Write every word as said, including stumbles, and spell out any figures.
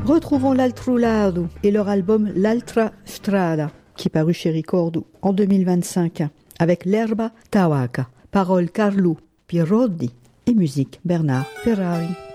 Retrouvons l'Altro Lado et leur album L'Altra Strada, qui parut chez Ricordo en deux mille vingt-cinq, avec l'Erba Tawaka, paroles Carlo Pirodi et musique Bernard Ferrari.